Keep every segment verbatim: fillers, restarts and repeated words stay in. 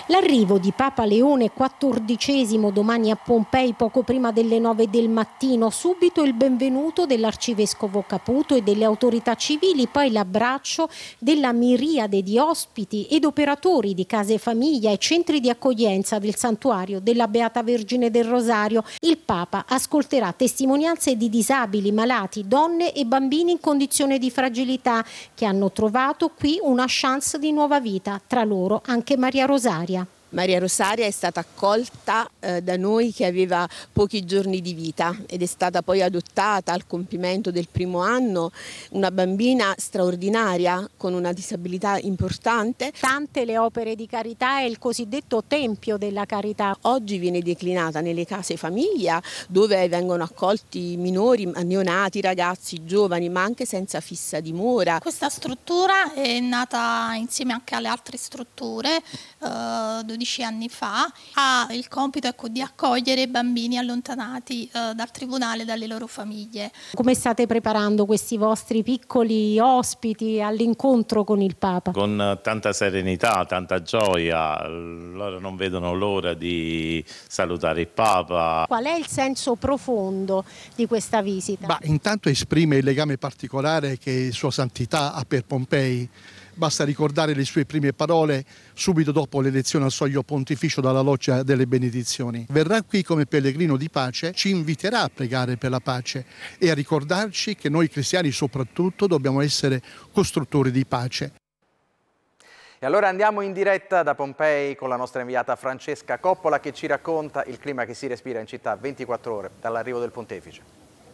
L'arrivo di Papa Leone quattordicesimo domani a Pompei poco prima delle nove del mattino, subito il benvenuto dell'arcivescovo Caputo e delle autorità civili, poi l'abbraccio della miriade di ospiti ed operatori di case famiglia e centri di accoglienza del santuario della Beata Vergine del Rosario. Il Papa ascolterà testimonianze di disabili, malati, donne e bambini in condizione di fragilità che hanno trovato qui una chance di nuova vita, tra loro anche Maria Rosaria. Maria Rosaria è stata accolta eh, da noi che aveva pochi giorni di vita ed è stata poi adottata al compimento del primo anno, una bambina straordinaria con una disabilità importante. Tante le opere di carità e il cosiddetto Tempio della Carità. Oggi viene declinata nelle case famiglia dove vengono accolti minori, neonati, ragazzi, giovani, ma anche senza fissa dimora. Questa struttura è nata insieme anche alle altre strutture eh, dodici anni fa, ha il compito ecco, di accogliere bambini allontanati eh, dal tribunale e dalle loro famiglie. Come state preparando questi vostri piccoli ospiti all'incontro con il Papa? Con tanta serenità, tanta gioia, loro non vedono l'ora di salutare il Papa. Qual è il senso profondo di questa visita? Bah, intanto esprime il legame particolare che Sua Santità ha per Pompei. Basta ricordare le sue prime parole subito dopo l'elezione al soglio pontificio dalla Loggia delle Benedizioni. Verrà qui come pellegrino di pace, ci inviterà a pregare per la pace e a ricordarci che noi cristiani soprattutto dobbiamo essere costruttori di pace. E allora andiamo in diretta da Pompei con la nostra inviata Francesca Coppola che ci racconta il clima che si respira in città ventiquattro ore dall'arrivo del pontefice.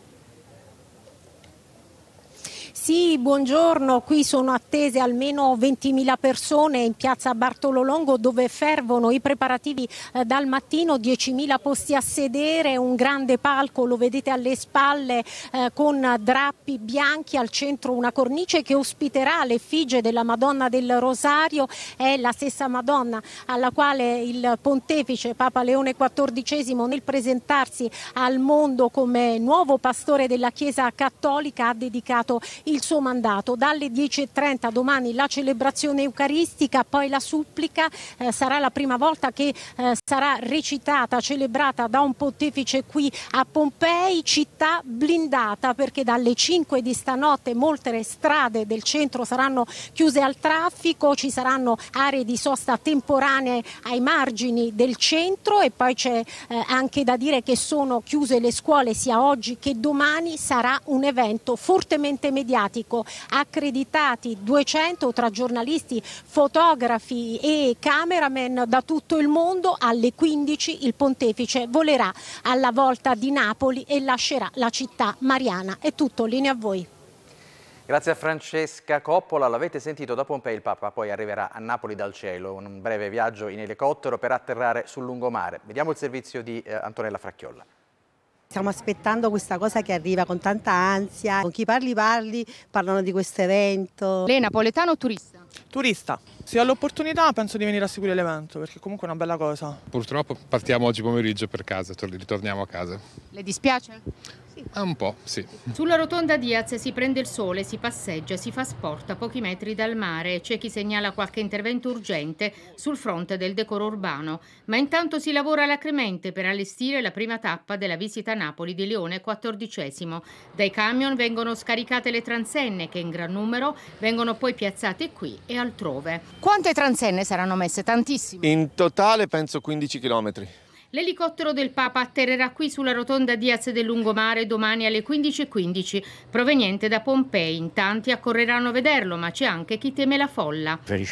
Sì, buongiorno, qui sono attese almeno ventimila persone in piazza Bartolo Longo dove fervono i preparativi eh, dal mattino, diecimila posti a sedere, un grande palco, lo vedete alle spalle eh, con drappi bianchi, al centro una cornice che ospiterà l'effigie della Madonna del Rosario, è la stessa Madonna alla quale il pontefice Papa Leone quattordicesimo nel presentarsi al mondo come nuovo pastore della Chiesa Cattolica ha dedicato il il suo mandato. Dalle dieci e trenta domani la celebrazione eucaristica, poi la supplica, eh, sarà la prima volta che eh, sarà recitata, celebrata da un pontefice qui a Pompei, città blindata perché dalle cinque di stanotte molte strade del centro saranno chiuse al traffico, ci saranno aree di sosta temporanee ai margini del centro e poi c'è eh, anche da dire che sono chiuse le scuole sia oggi che domani, sarà un evento fortemente mediatico. Accreditati duecento tra giornalisti, fotografi e cameraman da tutto il mondo. Alle quindici il pontefice volerà alla volta di Napoli e lascerà la città mariana. È tutto, linea a voi. Grazie a Francesca Coppola, l'avete sentito, da Pompei il Papa poi arriverà a Napoli dal cielo, un breve viaggio in elicottero per atterrare sul lungomare. Vediamo il servizio di eh, Antonella Fracchiolla. Stiamo aspettando questa cosa che arriva con tanta ansia. Con chi parli parli parlano di questo evento. Lei è napoletano o turista? Turista. Se ho l'opportunità penso di venire a seguire l'evento perché comunque è una bella cosa. Purtroppo partiamo oggi pomeriggio per casa, ritorniamo a casa. Le dispiace? Sì. Un po', sì. Sulla rotonda Diaz si prende il sole, si passeggia, si fa sport a pochi metri dal mare. C'è chi segnala qualche intervento urgente sul fronte del decoro urbano. Ma intanto si lavora alacremente per allestire la prima tappa della visita a Napoli di Leone quattordicesimo. Dai camion vengono scaricate le transenne che in gran numero vengono poi piazzate qui e altrove. Quante transenne saranno messe? Tantissime. In totale penso quindici chilometri. L'elicottero del Papa atterrerà qui sulla rotonda Diaz del Lungomare domani alle quindici e quindici, proveniente da Pompei. In tanti accorreranno a vederlo, ma c'è anche chi teme la folla.